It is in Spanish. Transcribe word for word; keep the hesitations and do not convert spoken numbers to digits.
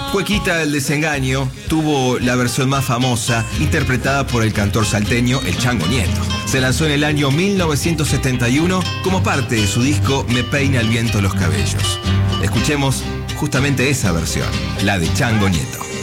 Cuequita el desengaño tuvo la versión más famosa, interpretada por el cantor salteño El Chango Nieto. Se lanzó en el año mil novecientos setenta y uno como parte de su disco Me peina el viento los cabellos. Escuchemos justamente esa versión, la de Chango Nieto.